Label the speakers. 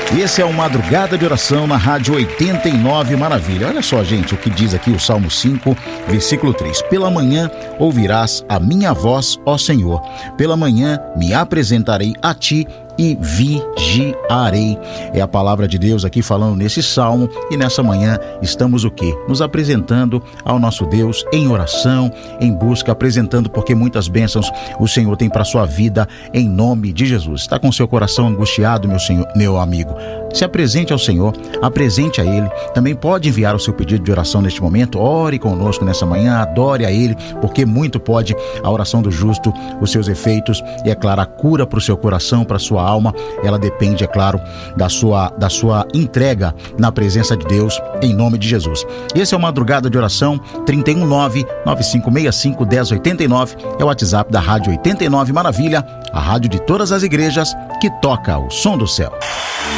Speaker 1: Esse é o Madrugada de Oração na Rádio 89 Maravilha. Olha só, gente, o que diz aqui o Salmo 5, versículo 3. Pela manhã ouvirás a minha voz, ó Senhor. Pela manhã me apresentarei a ti e vigiarei. É a palavra de Deus aqui falando nesse salmo, e nessa manhã estamos o quê? Nos apresentando ao nosso Deus em oração, em busca, apresentando porque muitas bênçãos o Senhor tem para sua vida em nome de Jesus. Está com seu coração angustiado, meu amigo? Se apresente ao Senhor, apresente a Ele. Também pode enviar o seu pedido de oração neste momento. Ore conosco nessa manhã, adore a Ele, porque muito pode a oração do justo, os seus efeitos e, é claro, a cura para o seu coração, para a sua alma. Ela depende, é claro, da sua entrega na presença de Deus, em nome de Jesus. Esse é o Madrugada de Oração, 319-9565-1089, é o WhatsApp da Rádio 89 Maravilha, a rádio de todas as igrejas que toca o som do céu.